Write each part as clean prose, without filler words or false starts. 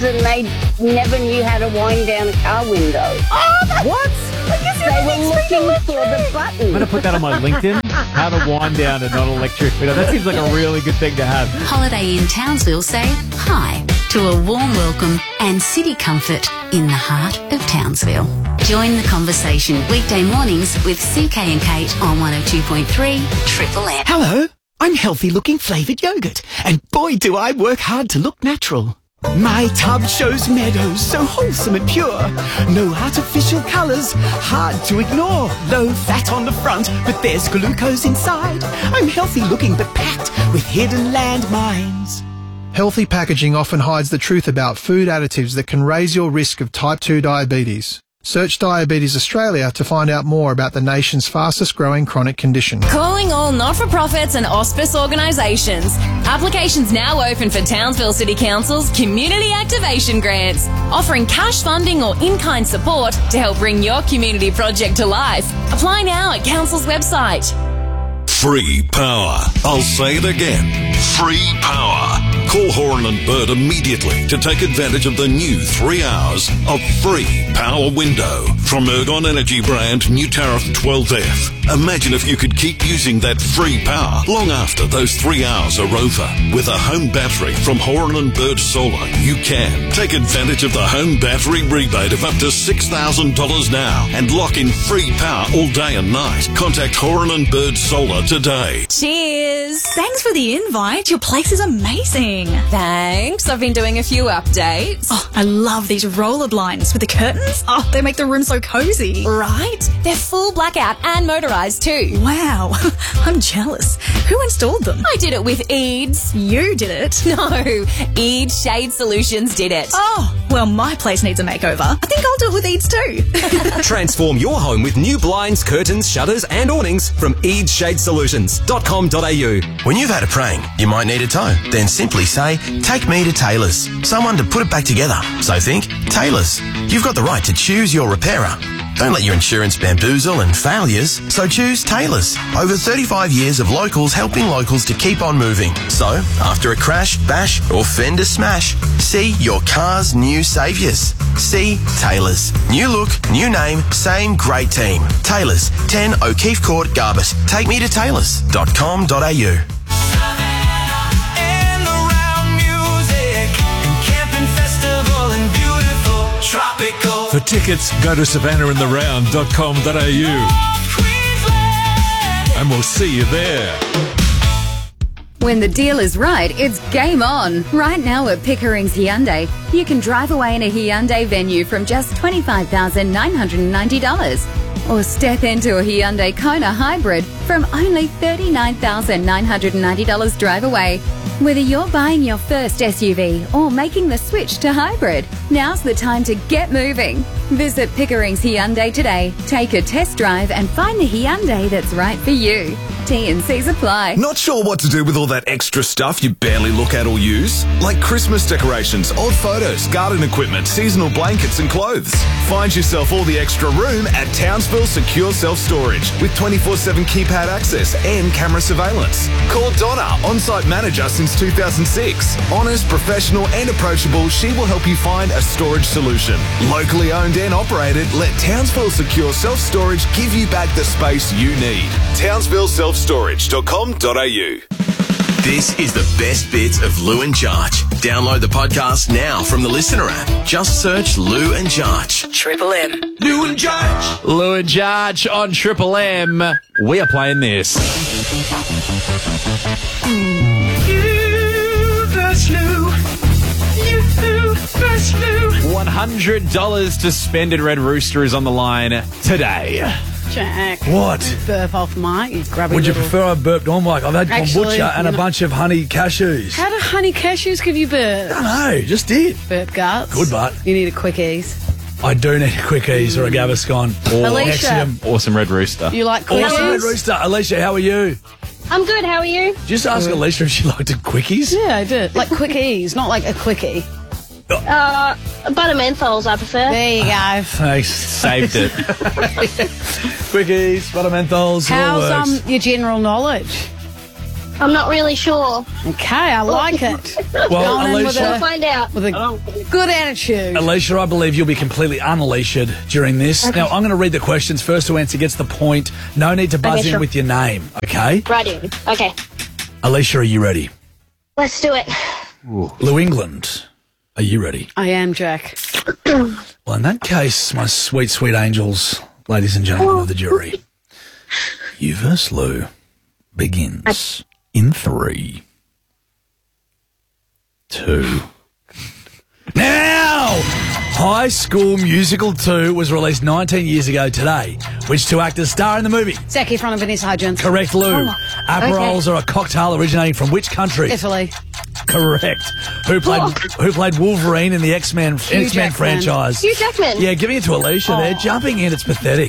and they never knew how to wind down a car window. Oh, What? They were looking for the button. I'm going to put that on my LinkedIn. How to wind down a non-electric window. That seems like a really good thing to have. Holiday in Townsville say hi to a warm welcome and city comfort in the heart of Townsville. Join the conversation weekday mornings with CK and Kate on 102.3 Triple M. Hello, I'm healthy looking flavoured yogurt, and boy do I work hard to look natural. My tub shows meadows so wholesome and pure. No artificial colours, hard to ignore. Low fat on the front, but there's glucose inside. I'm healthy looking but packed with hidden landmines. Healthy packaging often hides the truth about food additives that can raise your risk of type 2 diabetes. Search Diabetes Australia to find out more about the nation's fastest growing chronic condition. Calling all not-for-profits and hospice organisations. Applications now open for Townsville City Council's Community Activation Grants, offering cash funding or in-kind support to help bring your community project to life. Apply now at Council's website. Free power. I'll say it again. Free power. Call Horan and Bird immediately to take advantage of the new 3 hours of free power window from Ergon Energy brand new tariff 12F. Imagine if you could keep using that free power long after those 3 hours are over. With a home battery from Horan and Bird Solar, you can take advantage of the home battery rebate of up to $6,000 now and lock in free power all day and night. Contact Horan and Bird Solar today. Cheers! Thanks for the invite. Your place is amazing. Thanks. I've been doing a few updates. Oh, I love these roller blinds with the curtains. Oh, they make the room so cozy. Right? They're full blackout and motorised too. Wow, I'm jealous. Who installed them? I did it with Eads. You did it? No, Eads Shade Solutions did it. Oh, well, my place needs a makeover. I think I'll do it with Eads too. Transform your home with new blinds, curtains, shutters and awnings from eadshadesolutions.com.au. When you've had a prank, you might need a tow. Then simply say, take me to Taylor's. Someone to put it back together. So think, Taylor's. You've got the right to choose your repairer. Don't let your insurance bamboozle and failures, so choose Taylor's. Over 35 years of locals helping locals to keep on moving. So, after a crash, bash or fender smash, see your car's new saviours. See Taylor's. New look, new name, same great team. Taylor's, 10 O'Keefe Court, Garbus. Take me to taylors.com.au. For tickets, go to savannahandtheround.com.au and we'll see you there. When the deal is right, it's game on. Right now at Pickering's Hyundai, you can drive away in a Hyundai Venue from just $25,990. Or step into a Hyundai Kona Hybrid from only $39,990 drive away. Whether you're buying your first SUV or making the switch to hybrid, now's the time to get moving. Visit Pickering's Hyundai today. Take a test drive and find the Hyundai that's right for you. T&Cs apply. Not sure what to do with all that extra stuff you barely look at or use? Like Christmas decorations, old photos, garden equipment, seasonal blankets and clothes. Find yourself all the extra room at Townsville Secure Self-Storage with 24/7 keypad access and camera surveillance. Call Donna, on-site manager since 2006. Honest, professional and approachable, she will help you find a storage solution. Locally owned and operated, let Townsville Secure Self-Storage give you back the space you need. TownsvilleSelfStorage.com.au. This is the best bits of Lou and Jarch. Download the podcast now from the Listener app. Just search Lou and Jarch. Triple M. Lou and Jarch. Lou and Jarch on Triple M. We are playing this. You first, Lou. You first, Lou. $100 to spend at Red Rooster is on the line today. Jack. What? Burp off mic. Grab a Would you little- prefer I burped on mic? I've had Actually, kombucha and a bunch of honey cashews. How do honey cashews give you burp? I don't know, just did. Burp guts. Good butt. You need a quick ease. I do need a quick ease or a Gaviscon. Or Alicia. Nexium. Awesome Red Rooster. You like quickies? Awesome Red Rooster. Alicia, how are you? I'm good, how are you? Just ask Alicia if she liked a quickies. Yeah, I did. Like quickies, not like a quickie. Butter menthols I prefer. There you go. Thanks. Saved it. Quickies, butter menthols, all How's works. your general knowledge? I'm not really sure. Okay, I like it. Well, Going in Alicia- We'll find out. with a good attitude. Alicia, I believe you'll be completely unleashed during this. Okay. Now, I'm going to read the questions. First to answer gets the point. No need to buzz Okay, in sure. with your name, okay? Righty. Okay. Alicia, are you ready? Let's do it. New England, are you ready? I am, Jack. Well, in that case, my sweet, sweet angels, ladies and gentlemen of the jury, you versus Lou begins in 3, 2. Now! High School Musical 2 was released 19 years ago today. Which two actors star in the movie? Zac Efron and Vanessa Hudgens. Correct, Lou. Aperols are a cocktail originating from which country? Italy. Correct. Who played Wolverine in the X-Men Jackman. franchise? Hugh Jackman. Yeah, giving it to Alicia. They're jumping in. It's pathetic.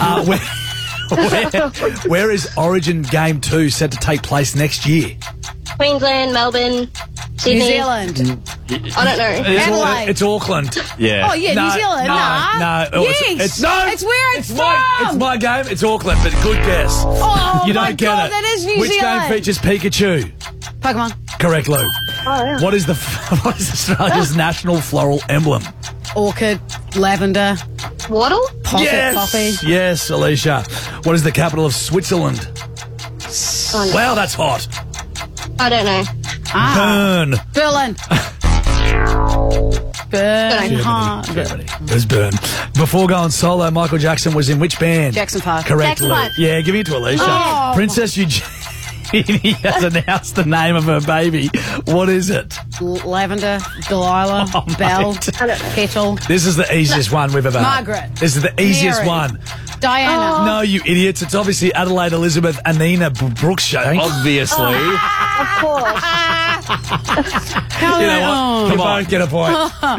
Where is Origin Game 2 set to take place next year? Queensland, Melbourne, Sydney. New Zealand. I don't know. Adelaide. It's Auckland. Yeah. Oh, yeah, New Zealand. No. Yes. It's where it's from. It's my game. It's Auckland, but good guess. Oh, you my don't get God, it. that is New Which Zealand. game features Pikachu? Pokemon. Correct, Lou. Oh, yeah. What is Australia's national floral emblem? Orchid. Lavender. Waddle? Pocket coffee. Yes, Alicia. What is the capital of Switzerland? Oh, no. Wow, that's hot. I don't know. Bern. Berlin. Germany. It was Bern. Before going solo, Michael Jackson was in which band? Jackson 5. Correct, Jackson Lou. 5. Yeah, giving it to Alicia. Oh. Princess Eugenie has announced the name of her baby. What is it? Lavender. Delilah. Oh, Belle. mate. Kettle. This is the easiest one we've ever had. Margaret. This is the easiest Mary. one. Diana. No, you idiots. It's obviously Adelaide Elizabeth Anina Brookshank. Obviously. Of course. How You know what? oh. You both get a point.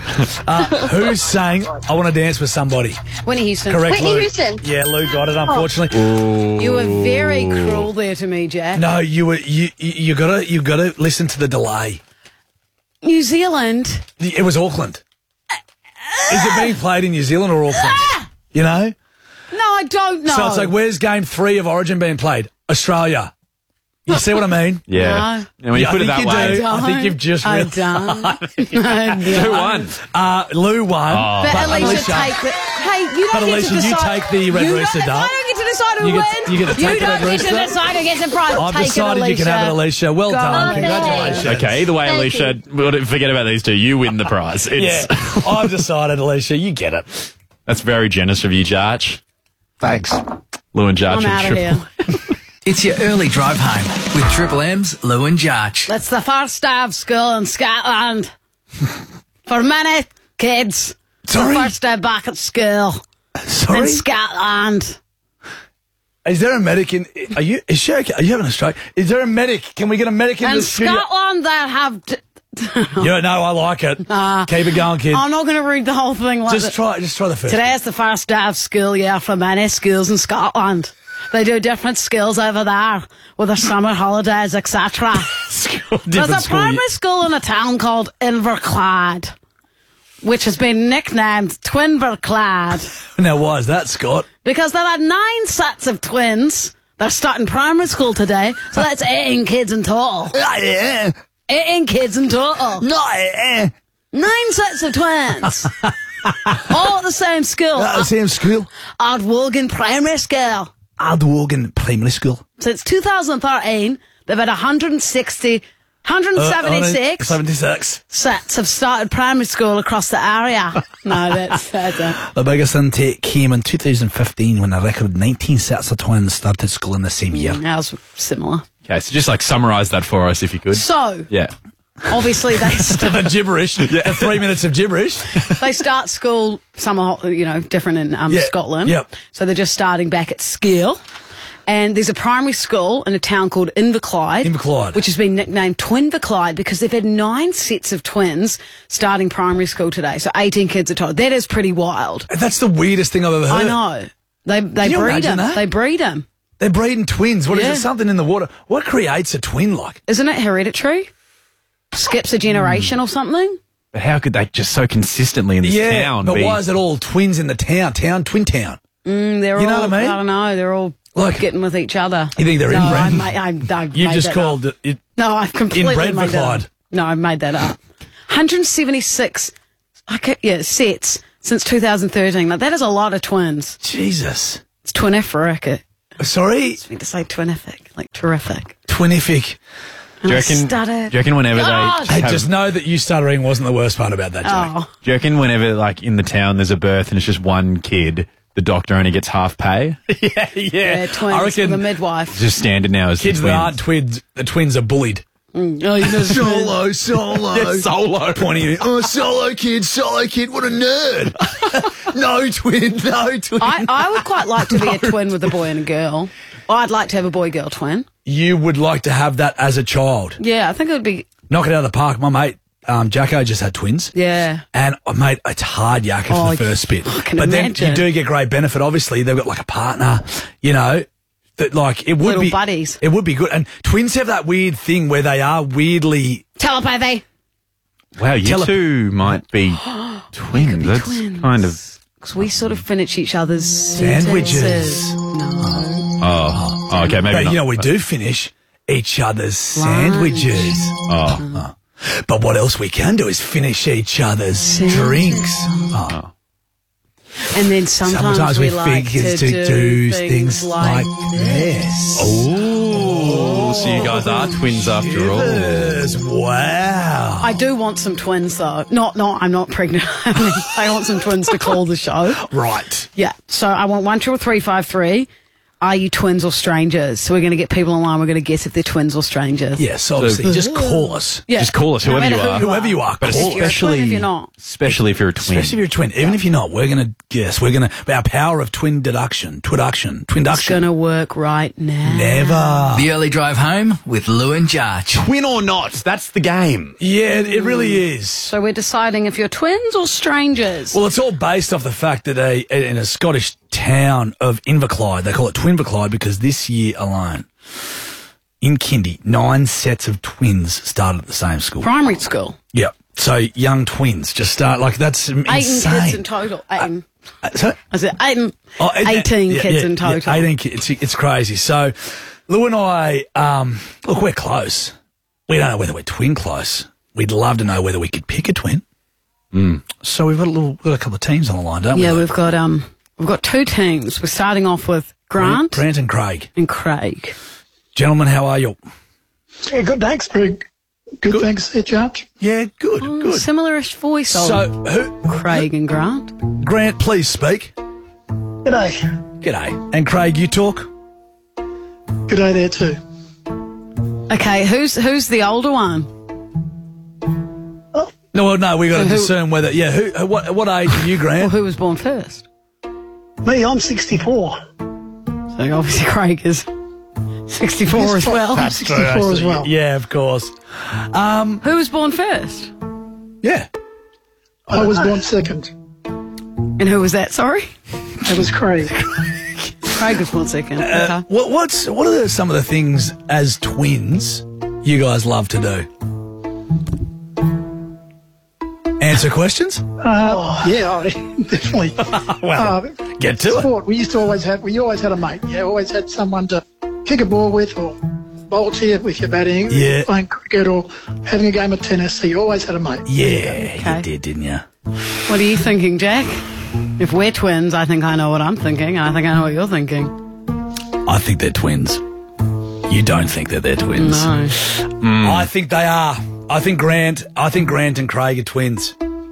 Who sang I Want to Dance with Somebody? Whitney Houston. Correct, Whitney Lou. Houston. Yeah, Lou got it, unfortunately. You were very cruel there to me, Jack. No, you gotta listen to the delay. New Zealand. It was Auckland. Is it being played in New Zealand or Auckland? You know? No, I don't know. So it's like, where's game 3 of Origin being played? Australia. You see what I mean? Yeah. No. And when you Yeah, put I it that think you way. do. I think you've just I really- don't. Who won? Lou won. Oh. But Alicia, Alicia- take the... Hey, you But don't Alicia, get to you decide... take the Red You Rooster, don't- Dale. I don't get to decide who You wins. get- you get to take the Red don't get Rooster. to decide who gets the prize. I've Take decided it, you can have it, Alicia. Well Go done. on, Congratulations. Okay, either way, Thank Alicia, forget about these two. You win the prize. Yeah, I've decided, Alicia. You get it. That's very generous of you, Jarch. Thanks. Lou and Jarch. I'm out of here. It's your early drive home with Triple M's Lou and Jarch. That's the first day of school in Scotland. For many kids. Sorry? The first day back at school Sorry? in Scotland. Is there a medic in... Are you having a stroke? Is there a medic? Can we get a medic in In the studio? Scotland, they have... Yeah, no, I like it. Keep it going, kid. I'm not going to read the whole thing. Like Just try the first. Today is the first day of school, for many schools in Scotland. They do different skills over there with their summer holidays, etc. There's a primary school in a town called Inverclyde, which has been nicknamed Twinverclyde Now, why is that, Scott? because there are 9 sets of twins. They're starting primary school today, so that's 18 kids in total. 18 kids in total. 9 sets of twins. All at the same school. At the same school? Ardwogan Primary School. Ardwogan Primary School. Since 2013, they've had 176 76. sets have started primary school across the area. No, that's The biggest intake came in 2015 when a record 19 sets of twins started school in the same year. that was similar. Okay, so just summarise that for us if you could. So, Yeah. obviously they The gibberish. The 3 minutes of gibberish. they start school somewhat, different in Scotland. Yep. So they're just starting back at school. And there's a primary school in a town called Inverclyde. Which has been nicknamed Twinverclyde because they've had 9 sets of twins starting primary school today. So 18 kids are total. That is pretty wild. That's the weirdest thing I've ever heard. I know. They Can you breed imagine them. that? They breed them. They're breeding twins. What is Yeah. it? Something in the water. What creates a twin like? Isn't it hereditary? Skips a generation or something? But how could they just so consistently in this town but be... why is it all twins in the town? Twin town. They're You know all, what I mean? I don't know. They're all getting with each other. You think they're inbred? You just called it. No, I've completely Inbred made for that up. Clyde. No, I've made that up. 176 sets since 2013. Now, that is a lot of twins. Jesus. It's twinific. Sorry? It's meant to say twinific, like terrific. Twinific. Do you reckon whenever Hey, just know that you stuttering wasn't the worst part about that, Jack. Oh. Do you reckon whenever, like, in the town there's a birth and it's just one kid, the doctor only gets half pay? Yeah, twins. I reckon the midwife. It's just standard now as kids the that twins. aren't twins, the twins are bullied. Oh, you know, Solo. Yeah, Solo. Pointing at you. Solo kid, what a nerd. No twin. I would quite like to be a twin with a boy and a girl. I'd like to have a boy-girl twin. You would like to have that as a child. Yeah, I think it would be... Knock it out of the park. My mate, Jacko, just had twins. Yeah. And, mate, it's hard yakka for the first bit. I can but imagine. then you do get great benefit. Obviously, they've got, like, a partner, you know... That, like, it would Little be buddies. It would be good, and twins have that weird thing where they are weirdly Telepathy. Wow, you two might be twins. That's twins. kind of... Because we sort of finish each other's Sandwiches. sentences. Oh, okay, maybe but, not. you know, we do finish each other's sandwiches. Oh. But what else we can do is finish each other's drinks. Oh. And then sometimes we like to do things like this. Oh, so you guys are twins after all. Yes, wow. I do want some twins, though. I'm not pregnant. I want some twins to call the show. Right. Yeah. So I want 13353. Are you twins or strangers? So we're going to get people online. We're going to guess if they're twins or strangers. Yes, obviously. Just call us. Yeah. Just call us, No whoever matter you are. Whoever you are. But call If you're a twin, if you're not. Especially if you're a twin. Especially if you're a twin. Even if you're not, we're going to guess. We're going to... Our power of twin deduction. It's going to work right now. Never. The early drive home with Lou and Jarch. Twin or not, that's the game. Yeah, it really is. So we're deciding if you're twins or strangers. Well, it's all based off the fact that in a Scottish town of Inverclyde, they call it Twinverclyde because this year alone, in kindy, 9 sets of twins started at the same school. Primary school. Yeah. So young twins just start, like, that's insane. 18 kids in total. 18. Sorry? I said 18, Oh, 18 kids in total. 18 kids. It's crazy. So Lou and I, look, we're close. We don't know whether we're twin close. We'd love to know whether we could pick a twin. So we've got a couple of teams on the line, don't we? Yeah, we've got 2 teams. We're starting off with Grant and Craig. Gentlemen, how are you? Yeah, good, thanks. Very good, thanks, Judge. Yeah, good, good. Similar-ish voice. So, Craig and Grant. Grant, please speak. G'day. And Craig, you talk? G'day there too. Okay, who's the older one? No, we got to discern whether. Yeah, what age are you, Grant? Well, who was born first? Me, I'm 64. So obviously Craig is 64 as well. I'm 64 as well. Yeah, of course. Who was born first? Yeah. I was born second. And who was that, sorry? That was Craig. Craig was born second. Okay. What are some of the things as twins you guys love to do? Answer questions? Yeah, definitely. Well, get to sport. We always had a mate. Yeah, always had someone to kick a ball with or bowl to you with your batting. Yeah. Playing cricket or having a game of tennis. So you always had a mate. Yeah, you did, didn't you? What are you thinking, Jack? If we're twins, I think I know what I'm thinking. I think I know what you're thinking. I think they're twins. You don't think that they're twins? No. I think they are. I think Grant and Craig are twins.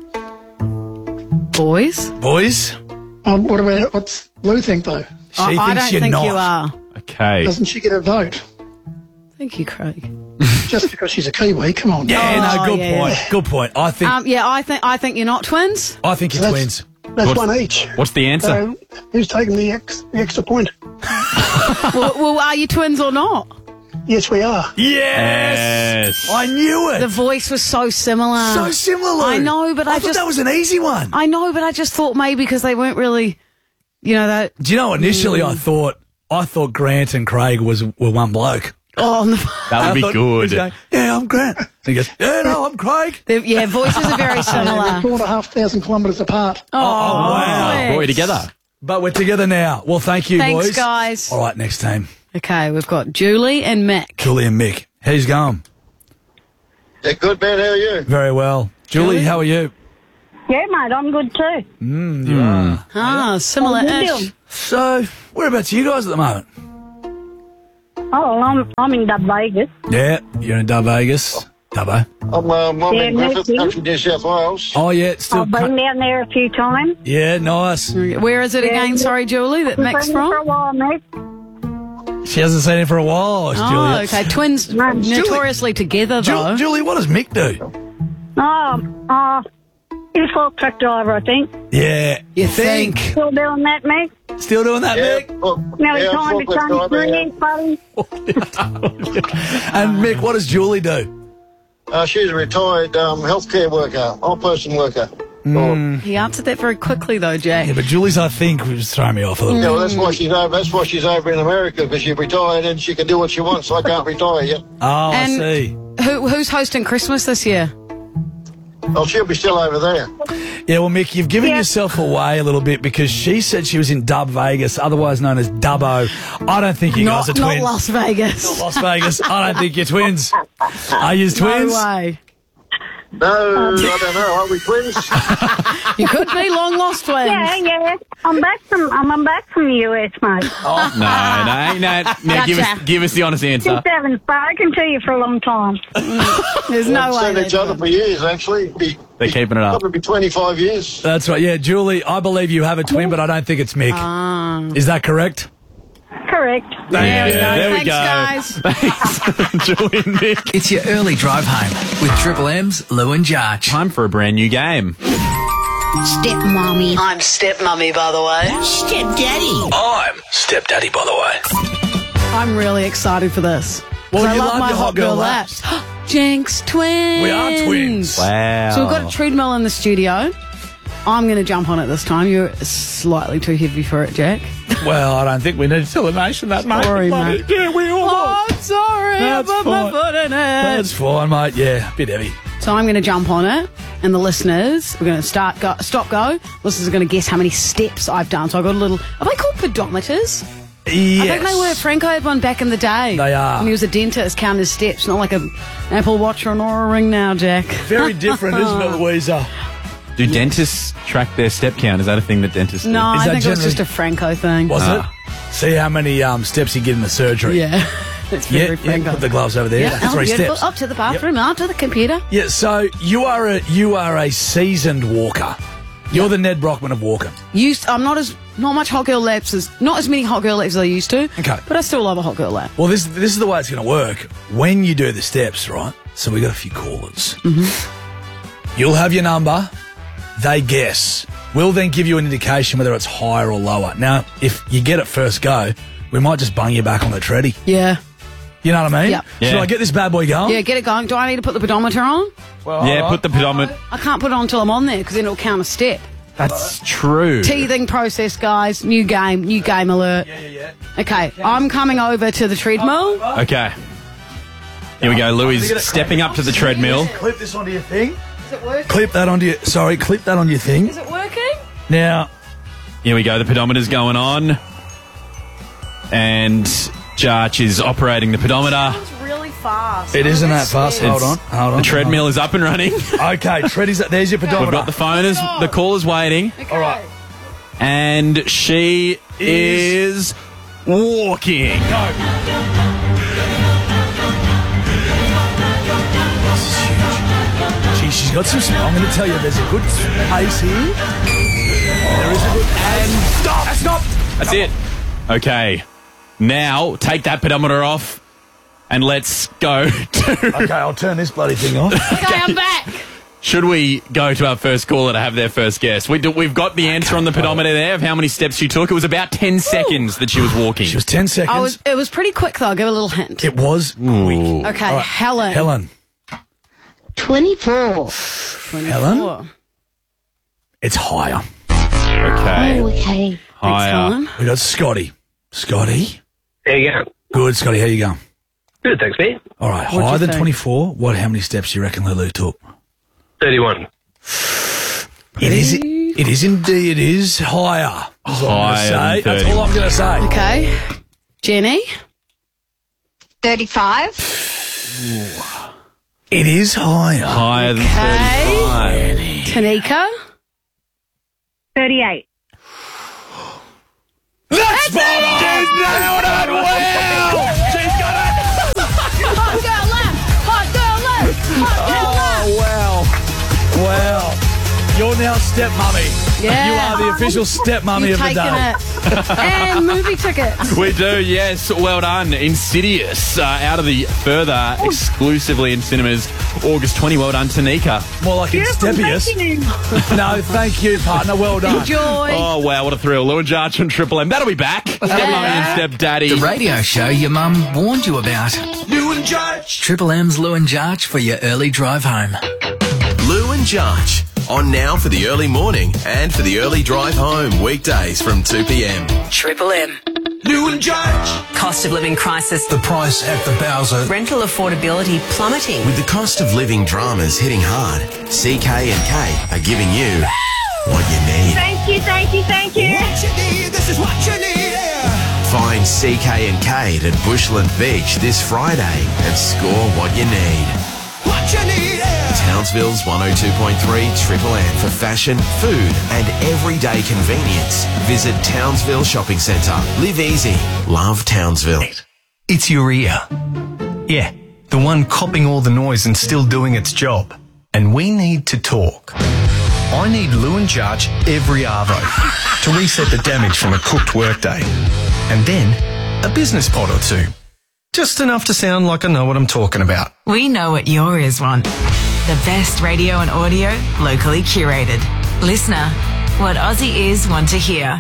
Boys? What's Lou think though? I don't think you are. Okay. Doesn't she get a vote? Thank you, Craig. Just because she's a Kiwi, come on. Yeah, good point. Good point. I think. I think you're not twins. I think you're twins. That's one each. What's the answer? Who's taking the extra point? well, are you twins or not? Yes, we are. Yes. I knew it. The voice was so similar. So similar. I know, but I thought that was an easy one. I know, but I just thought maybe because they weren't really, that. Do you know, initially I thought Grant and Craig were one bloke. Oh, no. That would be good. Going, yeah, I'm Grant. He goes, yeah, no, I'm Craig. Voices are very similar. They're 4,500 kilometres apart. Oh, wow. Boy, together. But we're together now. Well, thank you, Thanks, boys. guys. All right, next team. Okay, we've got Julie and Mick. Julie and Mick. How's it going? Yeah, good, man. How are you? Very well. Julie, how are you? Yeah, mate, I'm good too. You are. Ah, similar-ish. So, whereabouts are you guys at the moment? Oh, I'm in Dub Vegas. Yeah, you're in Dub Vegas. Dubbo. I'm Yeah, in Griffith, Mick. country, New South Wales. Oh, yeah, it's still... I've been down there a few times. Yeah, nice. Where is it again, sorry, Julie, that Mick's Been for a from? while, mate. She hasn't seen him for a while, Oh, Julia. okay. Twins notoriously together, though. Julie, what does Mick do? He's a fork truck driver, I think. Yeah. You think? Still doing that, Mick? Still doing that, Mick? Now yeah, he's trying to forklift change driver, yeah. buddy. And Mick, what does Julie do? She's a retired healthcare worker, old person worker. He answered that very quickly, though, Jack. Yeah, but Julie's, I think, was throwing me off a little Yeah, bit. well, that's why she's over. That's why she's over in America, because she's retired and she can do what she wants. I can't retire yet. Oh, And- I see. Who's hosting Christmas this year? Oh, she'll be still over there. Yeah, well, Mick, you've given yourself away a little bit because she said she was in Dub Vegas, otherwise known as Dubbo. I don't think you guys are twins. Not Las Vegas. Not Las Vegas. I don't think you're twins. Are you twins? No way. No, I don't know. Are we twins? You could be long lost twins. Yeah. I'm back from the US, mate. No. Gotcha. Give us the honest answer. Just haven't spoken to you for a long time. There's no way. We've known each they're other for years, actually. They're keeping it up. Probably 25 years. That's right. Yeah, Julie, I believe you have a twin, but I don't think it's Mick. Is that correct? Correct. There we Thanks, go. guys. Thanks, Julie and Mick. It's your early drive home with Triple M's Lou and Jarch. Time for a brand new game. Step mommy. I'm step mummy, by the way. Step daddy. I'm Stepdaddy, by the way. I'm really excited for this. 'Cause Well, I you love love my your hot girl laps. Jinx twins. We are twins. Wow. So we've got a treadmill in the studio. I'm going to jump on it this time. You're slightly too heavy for it, Jack. Well, I don't think we need to tell the nation that, mate. Sorry, mate. Yeah, we all are. Oh, sorry. That's I put my fine. foot in it. That's fine, mate. Yeah, a bit heavy. So I'm going to jump on it, and the listeners, we're going to stop, go. Listeners are going to guess how many steps I've done. So I've got a little, are they called pedometers? Yes. I think they were. Franco had one back in the day. They are. When he was a dentist, counting his steps, not like an Apple Watch or an Aura Ring now, Jack. Very different, isn't it, Louisa? Do dentists track their step count? Is that a thing that dentists do? No, Is I that think it was generally- just a Franco thing. Was it? See how many steps you get in the surgery. Yeah. It's very Yeah, Franco. put the gloves over there. Yeah, That's 3 beautiful. steps. Up to the bathroom, up to the computer. Yeah, so you are a seasoned walker. You're the Ned Brockman of walking. I'm not much hot girl laps not as many hot girl laps as I used to. Okay. But I still love a hot girl lap. Well, this is the way it's going to work. When you do the steps, right? So we got a few callers. Mm-hmm. You'll have your number. They guess. We'll then give you an indication whether it's higher or lower. Now, if you get it first go, we might just bung you back on the treadie. Yeah. You know what I mean? Yep. Should Yeah. I get this bad boy going? Yeah, get it going. Do I need to put the pedometer on? Yeah, put the pedometer. I can't put it on until I'm on there because then it'll count a step. That's true. Teething process, guys. New game alert. Yeah. Okay, I'm coming over to the treadmill. Okay. Here we go. Louis stepping up to the treadmill. Clip this onto your thing. Is it working? Clip that onto your thing. Is it working? Now, Here we go. The pedometer's going on. And Jarch is operating the pedometer. It's really fast. it isn't that fast. It's- Hold on. The treadmill is up and running. Okay, treadie's there's your pedometer. We've got the phone as the caller's waiting. Okay. All right. And she is walking. She's got some. I'm going to tell you, there's a good pace here. There is a good. And stop. That's it. Okay. Now, take that pedometer off and let's go to... Okay, I'll turn this bloody thing off. Okay, I'm back. Should we go to our first caller to have their first guess? We've got the answer on the pedometer there of how many steps she took. It was about 10 seconds that she was walking. She was 10 seconds. It was pretty quick, though. I'll give a little hint. It was quick. Okay, All right, Helen. Helen. 24. Helen? It's higher. Okay. Oh, okay. Higher. Helen. We got Scotty. Scotty? How you going? Good, Scotty. How you going? Good, thanks, mate. All right, What'd you higher than think? 24. How many steps do you reckon Lulu took? 31. It is indeed. It is higher. That's all I'm Higher gonna say. than That's all I'm going to say. Okay. Jenny? 35. It is higher. Higher than Okay. 35. Tanika? 38. That's spot on! She's nailed it! Wow! She's got it! Hot girl left! Hot girl left! Hot girl left! Oh, wow. Wow. You're now stepmummy. Yeah. You are the official stepmummy of the Taking day. it. And movie tickets. We do, yes. Well done. Insidious, out of the further exclusively in cinemas August 20. Well done, Tanika. More like Instepious. No, thank you, partner. Well done. Enjoy. Oh, wow, what a thrill. Lou and Jarch and Triple M. That'll be back. Stepmummy and Stepdaddy. The radio show your mum warned you about. Lou and Jarch. Triple M's Lou and Jarch for your early drive home. Lou and Jarch. On now for the early morning and for the early drive home. Weekdays from 2 p.m. Triple M. Lou and Jarch. Cost of living crisis. The price at the Bowser. Rental affordability plummeting. With the cost of living dramas hitting hard, CK&K are giving you what you need. Thank you, thank you, thank you. What you need, this is what you need. Find CK&K at Bushland Beach this Friday and score what you need. What you need. Townsville's 102.3 Triple M for fashion, food and everyday convenience. Visit Townsville Shopping Centre. Live easy. Love Townsville. It's your ear. Yeah, the one copping all the noise and still doing its job. And we need to talk. I need Lou and Jarch every arvo to reset the damage from a cooked workday. And then a business pod or two. Just enough to sound like I know what I'm talking about. We know what your ears want. The best radio and audio, locally curated. Listener, what Aussie ears want to hear.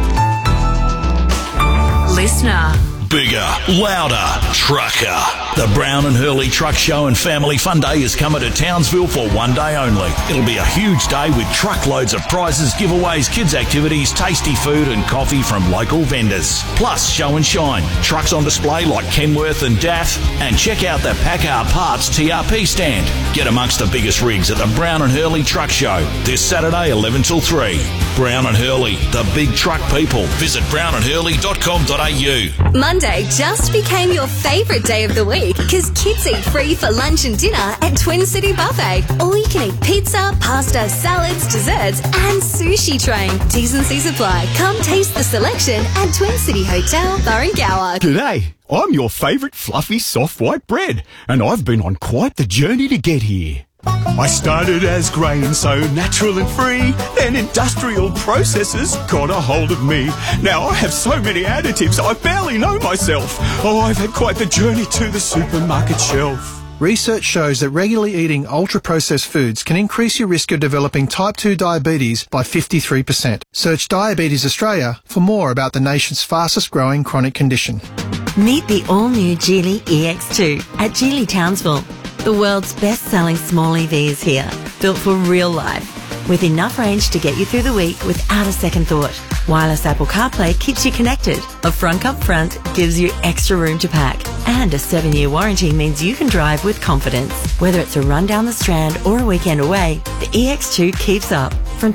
Listener. Bigger, louder, trucker. The Brown and Hurley Truck Show and Family Fun Day is coming to Townsville for one day only. It'll be a huge day with truckloads of prizes, giveaways, kids' activities, tasty food and coffee from local vendors. Plus, show and shine. Trucks on display like Kenworth and DAF. And check out the Packard Parts TRP stand. Get amongst the biggest rigs at the Brown and Hurley Truck Show this Saturday 11 till 3. Brown and Hurley, the big truck people. Visit brownandhurley.com.au. Monday just became your favourite day of the week because kids eat free for lunch and dinner at Twin City Buffet. Or you can eat pizza, pasta, salads, desserts and sushi train. T's and C's apply. Come taste the selection at Twin City Hotel, Barrengower. G'day, I'm your favourite fluffy soft white bread and I've been on quite the journey to get here. I started as grain, so natural and free. Then industrial processes got a hold of me. Now I have so many additives, I barely know myself. Oh, I've had quite the journey to the supermarket shelf. Research shows that regularly eating ultra-processed foods can increase your risk of developing type 2 diabetes by 53%. Search Diabetes Australia for more about the nation's fastest growing chronic condition. Meet the all-new Geely EX2 at Geely Townsville. The world's best-selling small EV is here, built for real life, with enough range to get you through the week without a second thought. Wireless Apple CarPlay keeps you connected. A front up front gives you extra room to pack. And a 7-year warranty means you can drive with confidence. Whether it's a run down the Strand or a weekend away, the EX2 keeps up. From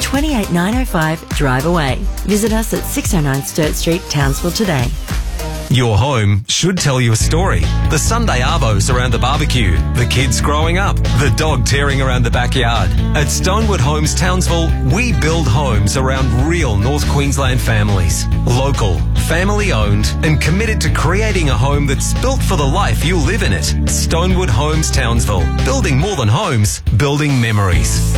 28905 drive away. Visit us at 609 Sturt Street, Townsville today. Your home should tell you a story. The Sunday arvos around the barbecue, the kids growing up, the dog tearing around the backyard. At Stonewood Homes Townsville, we build homes around real North Queensland families. Local, family owned, and committed to creating a home that's built for the life you live in it. Stonewood Homes Townsville. Building more than homes, building memories.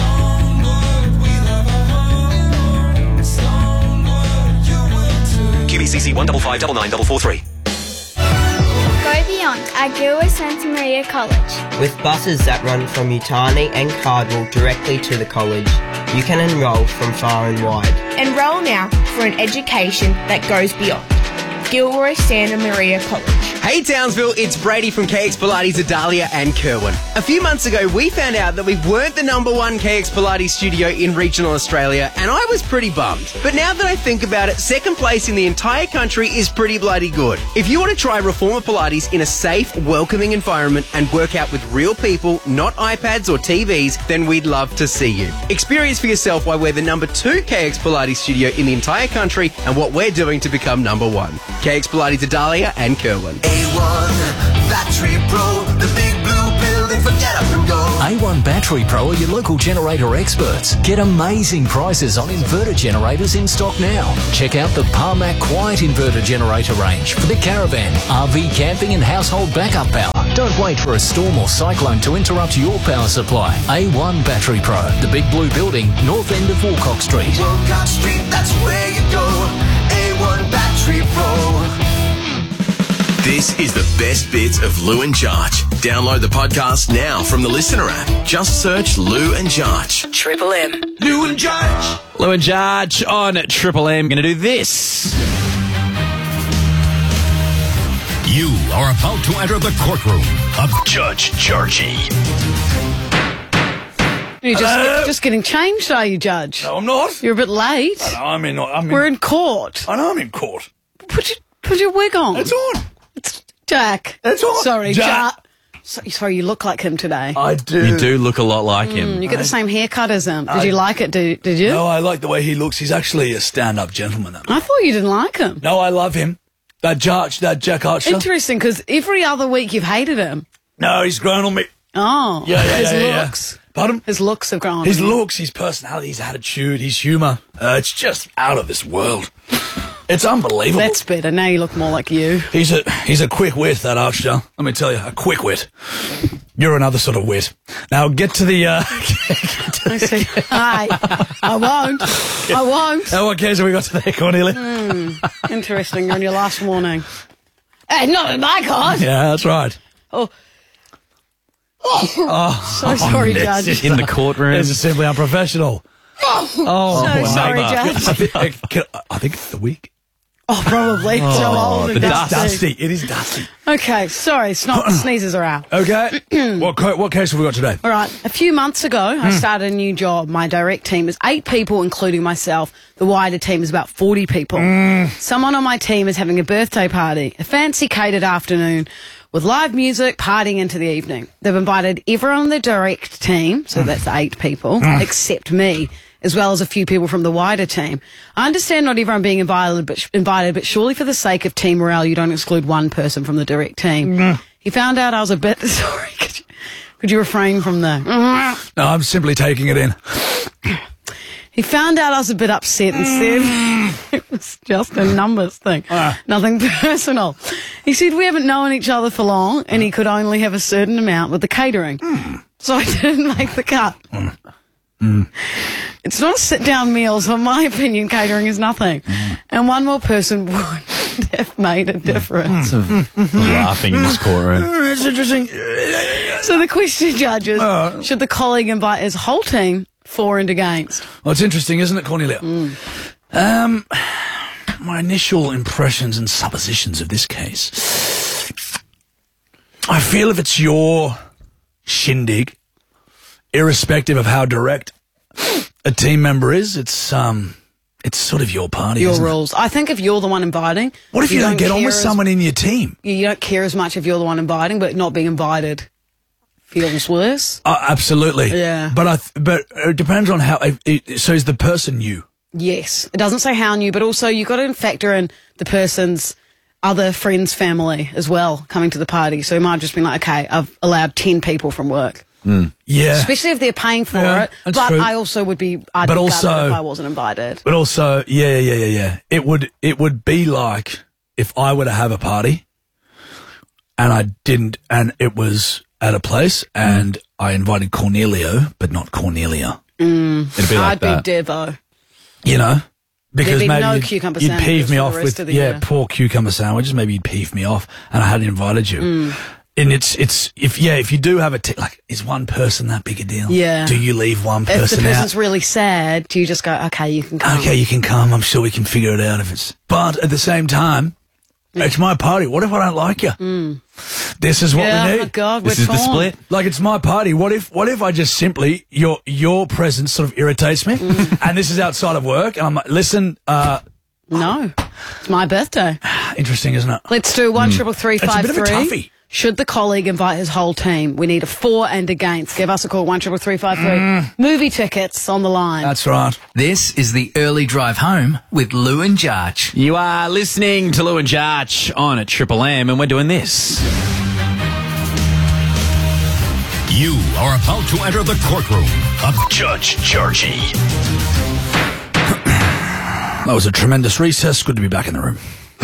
QBCC 1559943. Go beyond at Gilway Santa Maria College. With buses that run from Utani and Cardwell directly to the college, you can enrol from far and wide. Enrol now for an education that goes beyond. Gilroy Santa Maria College. Hey Townsville, it's Brady from KX Pilates Adalia and Kerwin. A few months ago, we found out that we weren't the #1 KX Pilates studio in regional Australia, and I was pretty bummed. But now that I think about it, second place in the entire country is pretty bloody good. If you want to try Reformer Pilates in a safe, welcoming environment and work out with real people, not iPads or TVs, then we'd love to see you. Experience for yourself why we're the #2 KX Pilates studio in the entire country and what we're doing to become #1. KX Pilates Adalia and Kerwin. A1 Battery Pro, the big blue building for get up and go. A1 Battery Pro are your local generator experts. Get amazing prices on inverter generators in stock now. Check out the Parmac Quiet Inverter Generator range for the caravan, RV camping and household backup power. Don't wait for a storm or cyclone to interrupt your power supply. A1 Battery Pro, the big blue building, north end of Walcock Street. Walcock Street, that's where you go. A1 Battery Pro. This is the best bits of Lou and Jarch. Download the podcast now from the Listener app. Just search Lou and Jarch. Triple M. Lou and Jarch. Lou and Jarch on Triple M. Going to do this. You are about to enter the courtroom of Judge Jarchy. You're just getting changed, are you, Judge? No, I'm not. You're a bit late. I know, We're in court. I know I'm in court. Put your wig on. It's on. Jack. It's on. Sorry, Jack. Sorry, you look like him today. I do. You do look a lot like him. You get the same haircut as him. Did you like it? Did you? No, I like the way he looks. He's actually a stand-up gentleman. I thought you didn't like him. No, I love him. That Jack Archer. Interesting, because every other week you've hated him. No, he's grown on me. Oh. His looks. Pardon? His looks have grown on His him. looks, his personality, his attitude, his humour. It's just out of this world. It's unbelievable. That's better. Now you look more like you. He's a quick wit, that Archer. Let me tell you, a quick wit. You're another sort of wit. Now get to the. I see. Hi. I won't. Now what case have we got today, Cornelia? Interesting. You're on your last warning. Hey, not in my card. Yeah, that's right. Oh. So sorry, Judge. In the courtroom. This is simply unprofessional. So sorry, Judge. I think it's the wig. Oh, probably. So old and dusty. It is dusty. Okay, sorry. Sneezes are out. Okay. What case have we got today? All right. A few months ago, I started a new job. My direct team is 8 people, including myself. The wider team is about 40 people. Someone on my team is having a birthday party, a fancy catered afternoon with live music, partying into the evening. They've invited everyone on the direct team, so that's 8 people, except me, as well as a few people from the wider team. I understand not everyone being invited, but surely for the sake of team morale, you don't exclude one person from the direct team. He found out I was a bit... Sorry, could you refrain from the... No, I'm simply taking it in. He found out I was a bit upset and said it was just a numbers thing, nothing personal. He said we haven't known each other for long and he could only have a certain amount with the catering. So I didn't make the cut. It's not a sit-down meal, so in my opinion, catering is nothing. And one more person would have made a difference. Laughing in this courtroom. It's interesting. So the question, judges, should the colleague invite his whole team for and against? Well, it's interesting, isn't it, Cornelia? My initial impressions and suppositions of this case. I feel if it's your shindig, irrespective of how direct a team member is, it's sort of your party, your isn't rules. I think if you're the one inviting... What if you don't get on with someone in your team? You don't care as much if you're the one inviting, but not being invited feels worse. Absolutely. Yeah. But it depends on how... So is the person you? Yes. It doesn't say how new, but also you've got to factor in the person's other friends' family as well coming to the party. So you might just be like, okay, I've allowed 10 people from work. Yeah. Especially if they're paying for it. But true. I also would be... I'd be gutted if I wasn't invited. But also, yeah. It would be like if I were to have a party and I didn't, and it was at a place and I invited Cornelio, but not Cornelia. It'd be like I'd be Devo. You know? Because There'd be maybe no cucumber you'd peeve me sandwiches off for the rest with, of the year. poor cucumber sandwiches. Maybe you'd peeve me off and I hadn't invited you. And if you do have is one person that big a deal? Yeah. Do you leave one person out? If the person's really sad, do you just go, okay, you can come? Okay, you can come. I'm sure we can figure it out if it's... But at the same time, It's my party. What if I don't like you? This is what we need. Oh God, This is the split. Like, it's my party. What if I just simply, your presence sort of irritates me, and this is outside of work, and I'm like, listen, No, it's my birthday. interesting, isn't it? Let's do 13353. It's a bit of a toughie. Should the colleague invite his whole team? We need a for and against. Give us a call, 13353. Movie tickets on the line. That's right. This is the early drive home with Lou and Jarch. You are listening to Lou and Jarch on at Triple M, and we're doing this. You are about to enter the courtroom of Judge Jarchy. That was a tremendous recess. Good to be back in the room.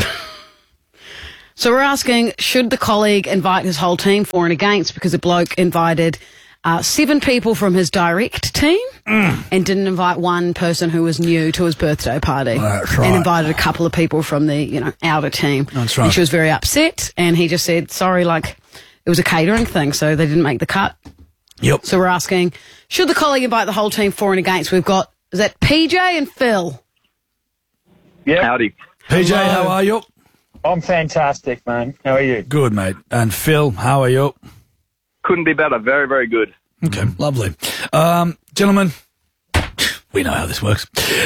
So we're asking, should the colleague invite his whole team for and against? Because a bloke invited 7 people from his direct team and didn't invite one person who was new to his birthday party. That's right. And invited a couple of people from the, outer team. That's right. And she was very upset, and he just said, sorry, it was a catering thing, so they didn't make the cut. Yep. So we're asking, should the colleague invite the whole team for and against? We've got, is that PJ and Phil? Yeah. Howdy. PJ, how are you? I'm fantastic, man. How are you? Good, mate. And Phil, how are you? Couldn't be better. Very, very good. Okay, lovely. Gentlemen, we know how this works.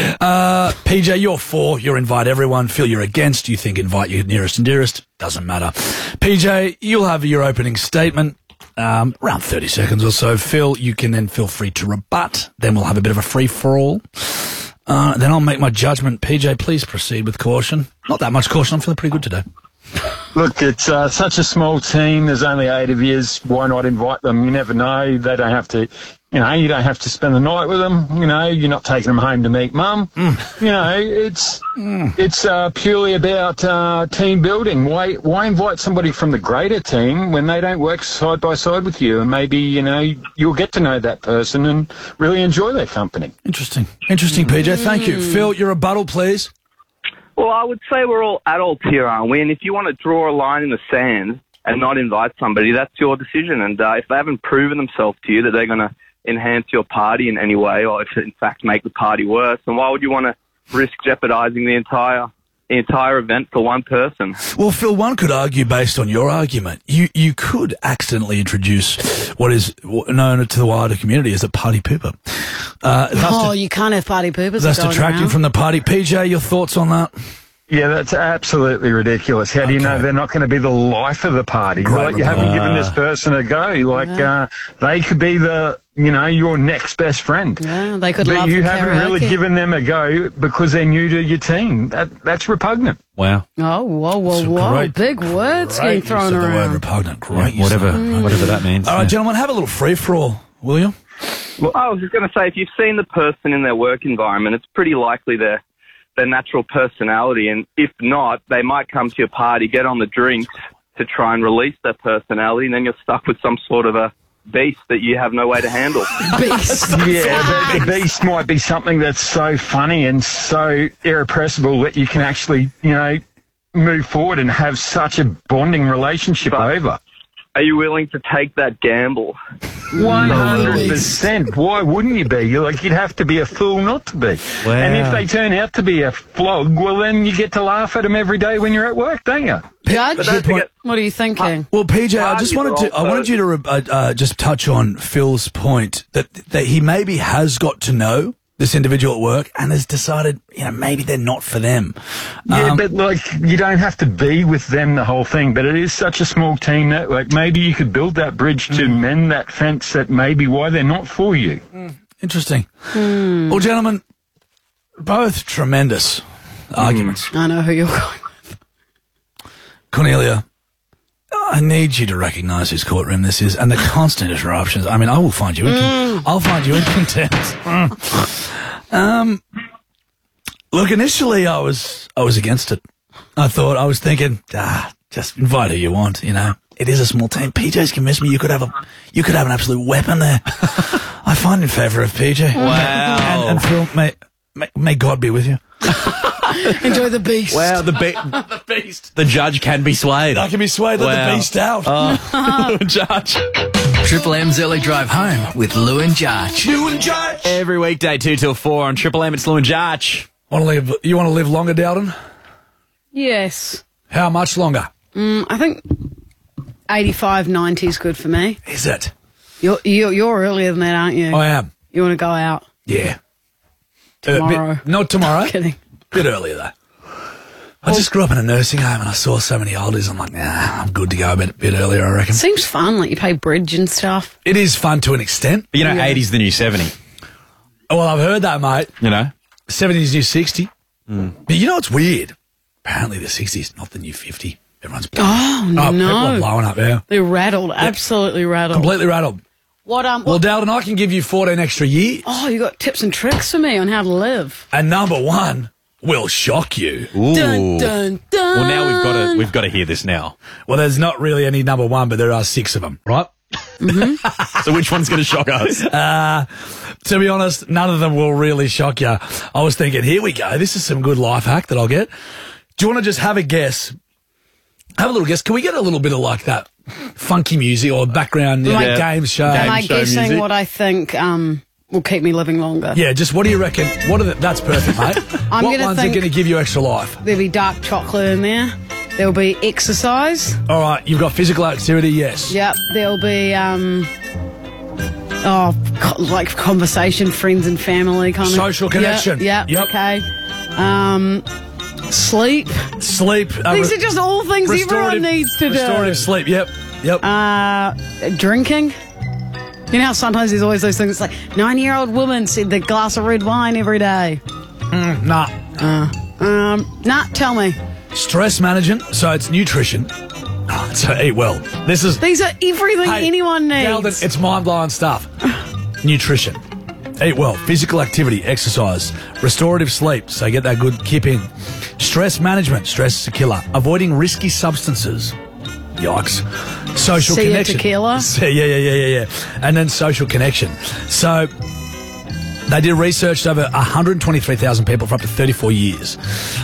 PJ, you're for. You're invite everyone. Phil, you're against. You think invite your nearest and dearest. Doesn't matter. PJ, you'll have your opening statement. Around 30 seconds or so. Phil, you can then feel free to rebut. Then we'll have a bit of a free-for-all. Then I'll make my judgment. PJ, please proceed with caution. Not that much caution. I'm feeling pretty good today. Look, it's such a small team. There's only 8 of you. Why not invite them? You never know. They don't have to, you don't have to spend the night with them. You're not taking them home to meet mum. It's purely about team building. Why invite somebody from the greater team when they don't work side by side with you? And maybe, you'll get to know that person and really enjoy their company. Interesting, PJ. Thank you. Phil, your rebuttal, please. Well, I would say we're all adults here, aren't we? And if you want to draw a line in the sand and not invite somebody, that's your decision. And if they haven't proven themselves to you that they're going to enhance your party in any way, or if in fact make the party worse, then why would you want to risk jeopardising the entire event for one person? Well, Phil, one could argue based on your argument, you could accidentally introduce what is known to the wider community as a party pooper. You can't have party poopers. That's detracting from the party. PJ, your thoughts on that? Yeah, that's absolutely ridiculous. How do you know they're not going to be the life of the party? You haven't given this person a go. They could be your next best friend. Yeah, they could but love you the haven't karaoke. really given them a go because they're new to your team. That's repugnant. Wow. Oh, whoa. Great, big words getting thrown use of the around. word repugnant. Great. Yeah, whatever that means. All right, gentlemen, have a little free-for-all, will you? Well, I was just going to say, if you've seen the person in their work environment, it's pretty likely their natural personality, and if not, they might come to your party, get on the drinks to try and release their personality, and then you're stuck with some sort of a beast that you have no way to handle. Beast. Yeah, the beast might be something that's so funny and so irrepressible that you can actually, move forward and have such a bonding relationship over. Are you willing to take that gamble? 100%. Why wouldn't you be? You'd have to be a fool not to be. Wow. And if they turn out to be a flog, well, then you get to laugh at them every day when you're at work, don't you? Judge, what are you thinking? Well, PJ, I wanted you to just touch on Phil's point that he maybe has got to know this individual at work and has decided, maybe they're not for them. Yeah, but you don't have to be with them the whole thing, but it is such a small team that maybe you could build that bridge to mend that fence that maybe why they're not for you. Interesting. Well, gentlemen, both tremendous arguments. I know who you're going with. Cornelia, I need you to recognise whose courtroom this is and the constant interruptions. I mean, I will find you I'll find you in contempt. Look, initially I was against it. I was thinking, just invite who you want, It is a small team. PJ's convinced me you could have an absolute weapon there. I find in favour of PJ. Wow. And Phil, may God be with you. Enjoy the beast. Wow, the beast. The judge can be swayed. I can be swayed. Let the beast out. Judge. Triple M's early drive home with Lou and Jarch. Lou and Jarch. Every weekday 2 till 4 on Triple M. It's Lou and Jarch. You want to live longer, Dowden? Yes. How much longer? I think 85, 90 is good for me. Is it? You're earlier than that, aren't you? I am. You want to go out? Yeah. Tomorrow. Not tomorrow. I'm kidding. Bit earlier, though. I just grew up in a nursing home and I saw so many oldies. I'm like, nah, I'm good to go a bit earlier, I reckon. Seems fun, like you play bridge and stuff. It is fun to an extent. But 80's the new 70. Oh, well, I've heard that, mate. 70's new 60. But you know what's weird? Apparently the 60's not the new 50. Everyone's blowing up. No. People are blowing up, yeah. They're rattled, absolutely rattled. Completely rattled. Well, Daldon, I can give you 14 extra years. Oh, you got tips and tricks for me on how to live. And number one will shock you. Ooh. Dun, dun, dun. Well, now we've got to hear this now. Well, there's not really any number one, but there are 6 of them, right? So which one's going to shock us? To be honest, none of them will really shock you. I was thinking, here we go. This is some good life hack that I'll get. Do you want to just have a guess? Have a little guess. Can we get a little bit of like that funky music or background game show? Am I guessing music? What I think will keep me living longer? Yeah, just what do you reckon? That's perfect, mate. What ones are going to give you extra life? There'll be dark chocolate in there. There'll be exercise. All right, you've got physical activity, yes. Yep, there'll be like conversation, friends and family kind of. Social connection. Yep. Okay. Sleep. These are just all things everyone needs to do. Restorative sleep, yep. Drinking. You know how sometimes there's always those things like 9-year-old woman said the glass of red wine every day. Nah. Tell me. Stress management, so it's nutrition. So eat well. These are everything anyone needs. Daldon, it's mind-blowing stuff. Nutrition. Eat well. Physical activity, exercise. Restorative sleep, so get that good kip in. Stress management, stress is a killer. Avoiding risky substances. Yikes. Social connection. Tequila. Yeah. And then social connection. So they did research over 123,000 people for up to 34 years.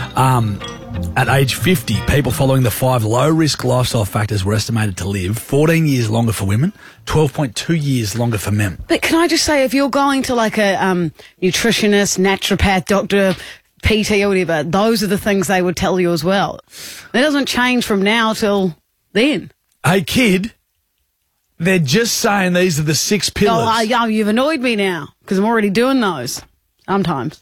At age 50, people following the 5 low-risk lifestyle factors were estimated to live 14 years longer for women, 12.2 years longer for men. But can I just say, if you're going to like a nutritionist, naturopath, doctor, PT or whatever, those are the things they would tell you as well. That doesn't change from now till then. Hey, kid, they're just saying these are the 6 pillars. Oh, you've annoyed me now because I'm already doing those sometimes.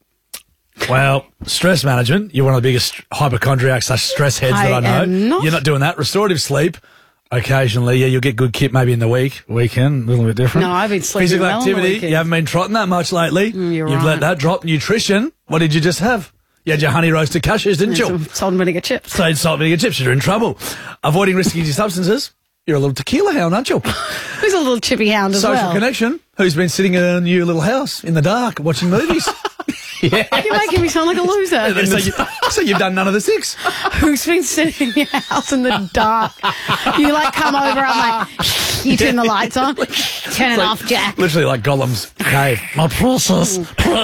Well, stress management, you're one of the biggest hypochondriacs / stress heads that I know. You're not doing that. Restorative sleep, occasionally, yeah, you'll get good kip maybe in the weekend, a little bit different. No, I've been sleeping Physical well activity, on the weekend. you haven't been trotting that much lately. You've right. Let that drop. Nutrition, what did you just have? You had your honey roasted cashews, didn't you? Salt and vinegar chips. Salt and vinegar chips, you're in trouble. Avoiding risky substances, you're a little tequila hound, aren't you? Who's a little chippy hound as well? Social connection, who's been sitting in a new little house in the dark watching movies. Yeah. You're making me sound like a loser. So you've done none of the 6. Who's been sitting in your house in the dark? You like come over, I'm like, you turn the lights on, turn it off, Jack. Literally like Gollum's cave. My precious.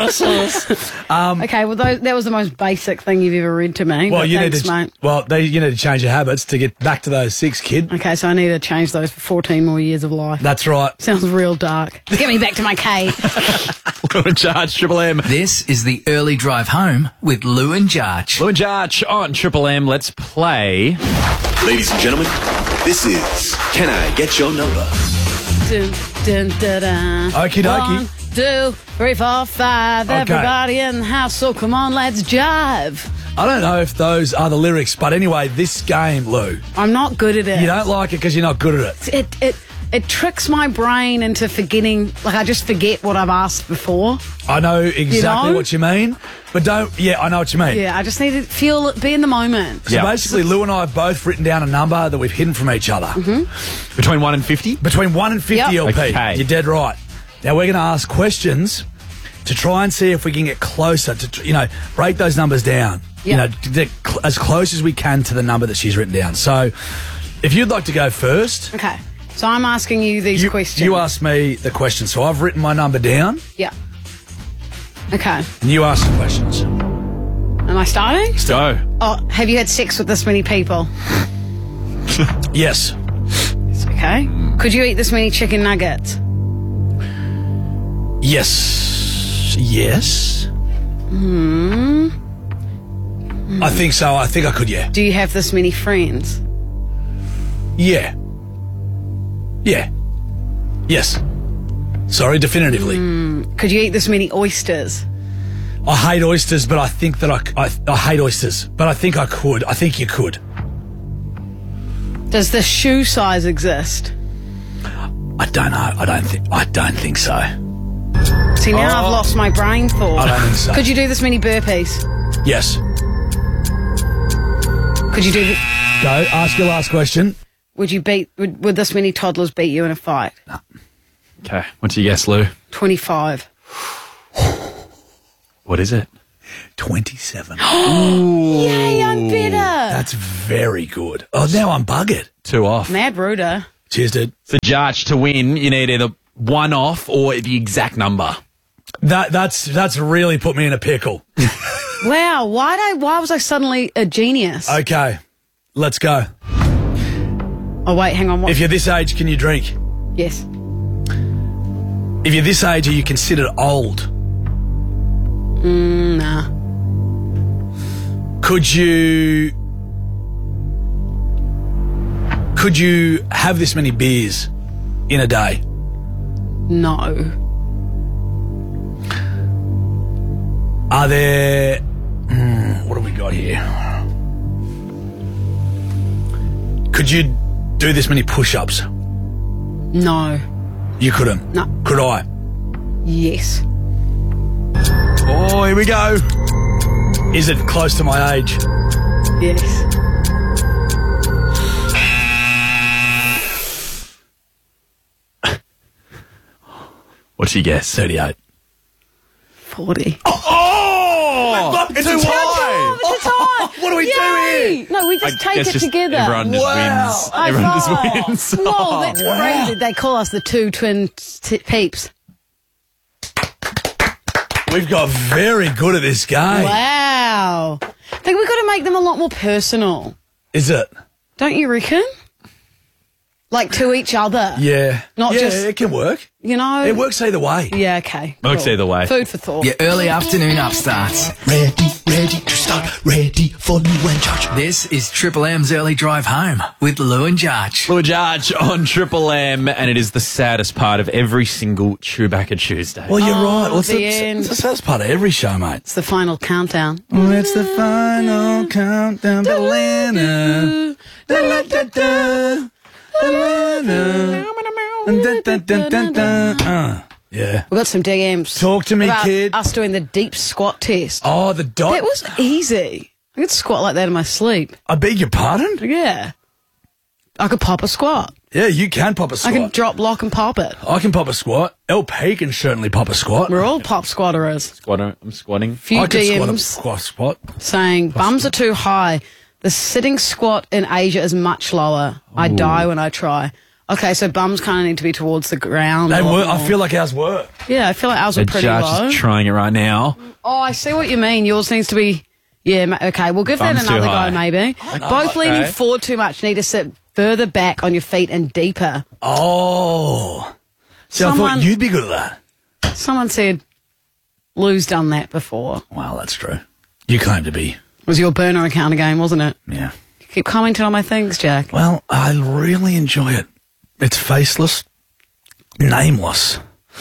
Okay, well that was the most basic thing you've ever read to me. Well, you need to change your habits to get back to those 6, kid. Okay, so I need to change those for 14 more years of life. That's right. Sounds real dark. Get me back to my cave. Lou and Jarch, Triple M. This is the early drive home with Lou and Jarch. Lou and Jarch on Triple M. Let's play. Ladies and gentlemen, this is Can I Get Your Number? Dun, dun, dun, dun. Okie dokie. 1, 2, 3, 4, 5. Okay. Everybody in the house, so come on, let's jive. I don't know if those are the lyrics, but anyway, this game, Lou. I'm not good at it. You don't like it because you're not good at it. It tricks my brain into forgetting, like I just forget what I've asked before. I know exactly what you mean, but I know what you mean. Yeah, I just need to be in the moment. So basically, Lou and I have both written down a number that we've hidden from each other. Mm-hmm. Between 1 and 50? Between 1 and 50 LP. Okay. You're dead right. Now we're going to ask questions to try and see if we can get closer to, break those numbers down. Yep. As close as we can to the number that she's written down. So if you'd like to go first. Okay. So I'm asking you these questions. You ask me the questions. So I've written my number down. Yeah. Okay. And you ask the questions. Am I starting? Go. Oh, have you had sex with this many people? Yes. Okay. Could you eat this many chicken nuggets? Yes. Yes. I think so. I think I could, yeah. Do you have this many friends? Yeah. Yeah. Yes. Sorry, definitively. Could you eat this many oysters? I hate oysters, but I think that I hate oysters, but I think I could. I think you could. Does the shoe size exist? I don't know. I don't think so. See, now I've lost my brain thought. I don't think so. Could you do this many burpees? Yes. Could you do... Go, ask your last question. Would this many toddlers beat you in a fight? No. Okay, what's your guess, Lou? 25. What is it? 27. Yay, I'm better. That's very good. Oh, now I'm buggered. 2 off. Mad Ruder. Cheers, dude. For Jarch to win, you need either 1 off or the exact number. That's really put me in a pickle. Wow, why was I suddenly a genius? Okay, let's go. Oh, wait, hang on. What? If you're this age, can you drink? Yes. If you're this age, are you considered old? Nah. Could you have this many beers in a day? No. Are there... what have we got here? Could you do this many push-ups? No. You couldn't? No. Could I? Yes. Oh, here we go. Is it close to my age? Yes. What's your guess? 38. 40. Oh! It's too high. It's too high. What do we do here? No, we just take it together. Everyone just wins. Everyone just wins. Whoa, that's crazy. They call us the two twin peeps. We've got very good at this game. Wow. I think we've got to make them a lot more personal. Is it? Don't you reckon? Like to each other. Yeah. Not just... it can work. You know? It works either way. Yeah, okay. Works either way. Food for thought. Your early afternoon upstarts. Ready to start, ready for Lou and Jarch. This is Triple M's Early Drive Home with Lou and Jarch. Lou and Jarch on Triple M, and it is the saddest part of every single Chewbacca Tuesday. Well, you're right. Well, the end. It's the saddest part of every show, mate. It's the final countdown. It's the final countdown to Lena. Yeah. We've got some DMs. Talk to me, about kid. us doing the deep squat test. Oh, the dot. That was easy. I could squat like that in my sleep. I beg your pardon? Yeah. I could pop a squat. Yeah, you can pop a squat. I can drop, lock, and pop it. I can pop a squat. LP can certainly pop a squat. We're all pop squatterers. I'm squatting. Few I can DMs squat. saying bums are too high. The sitting squat in Asia is much lower. I die when I try. Okay, so bums kind of need to be towards the ground. They were. I feel like ours were. Yeah, I feel like ours were pretty Jarch low. is trying it right now. Oh, I see what you mean. Yours needs to be... Yeah, okay, we'll give Bums that another too high. go maybe. Both leaning forward too much. Need to sit further back on your feet and deeper. Oh. See, I thought you'd be good at that. Someone said Lou's done that before. Well, that's true. You claim to be. It was your burner account again, wasn't it? Yeah. You keep commenting on my things, Jack. Well, I really enjoy it. It's faceless, nameless.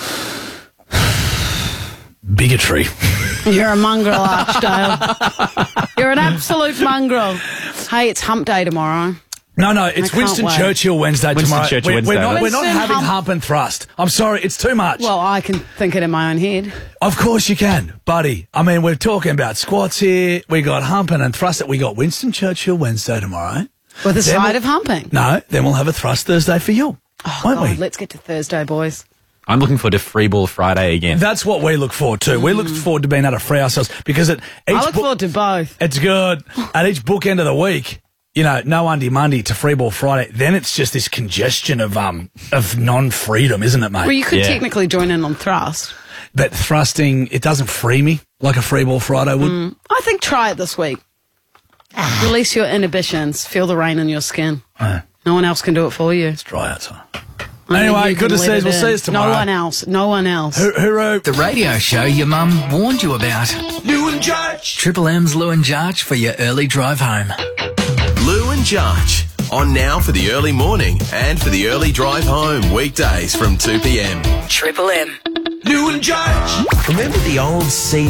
Bigotry. You're a mongrel, Archdale. You're an absolute mongrel. Hey, it's hump day tomorrow. No, it's Winston Churchill Wednesday tomorrow. We're not having hump and thrust. I'm sorry, it's too much. Well, I can think it in my own head. Of course you can, buddy. I mean, we're talking about squats here. We got humping and thrust. We got Winston Churchill Wednesday tomorrow. With a side of humping? No, then we'll have a thrust Thursday for you. Won't we? Let's get to Thursday, boys. I'm looking forward to Free Ball Friday again. That's what we look forward to. We look forward to being able to free ourselves because I look forward to both. It's good. At each bookend of the week, you know, no Undy Monday to Free Ball Friday, then it's just this congestion of non-freedom, isn't it, mate? Well, you could technically join in on thrust. But thrusting, it doesn't free me like a Free Ball Friday would. I think try it this week. Release your inhibitions. Feel the rain on your skin. No one else can do it for you. It's dry outside. Anyway, good to see you. We'll see you tomorrow. No one else. Hooroo. The radio show your mum warned you about. Lou and Judge. Triple M's Lou and Judge for your early drive home. Lou and Judge. On now for the early morning and for the early drive home. Weekdays from 2 p.m. Triple M. Lou and Judge. Remember the old